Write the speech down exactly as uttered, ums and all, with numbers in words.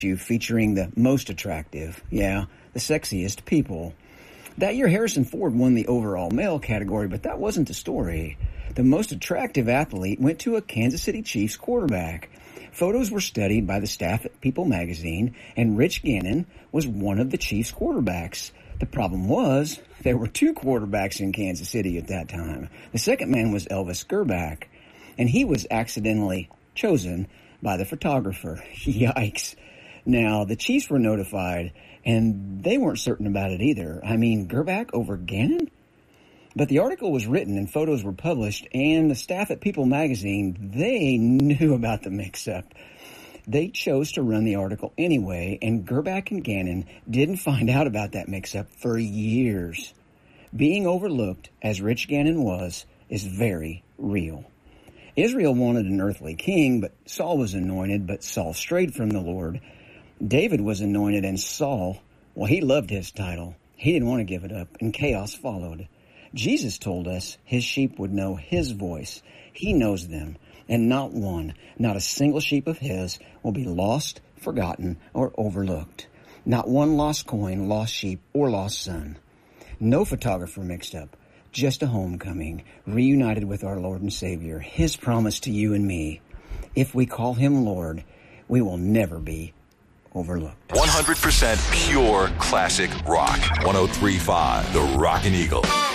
issue featuring the most attractive, yeah, the sexiest people. That year, Harrison Ford won the overall male category, but that wasn't the story. The most attractive athlete went to a Kansas City Chiefs quarterback. Photos were studied by the staff at People magazine, and Rich Gannon was one of the Chiefs quarterbacks. The problem was, there were two quarterbacks in Kansas City at that time. The second man was Elvis Grbac, and he was accidentally chosen by the photographer. Yikes. Now, the Chiefs were notified, and they weren't certain about it either. I mean, Grbac over Gannon? But the article was written and photos were published, and the staff at People magazine, they knew about the mix-up. They chose to run the article anyway, and Grbac and Gannon didn't find out about that mix-up for years. Being overlooked, as Rich Gannon was, is very real. Israel wanted an earthly king, but Saul was anointed, but Saul strayed from the Lord. David was anointed, and Saul, well, he loved his title. He didn't want to give it up, and chaos followed. Jesus told us his sheep would know his voice. He knows them, and not one, not a single sheep of his will be lost, forgotten, or overlooked. Not one lost coin, lost sheep, or lost son. No photographer mixed up, just a homecoming, reunited with our Lord and Savior, his promise to you and me. If we call him Lord, we will never be overlooked. one hundred percent pure classic rock. one oh three point five The Rockin' Eagle.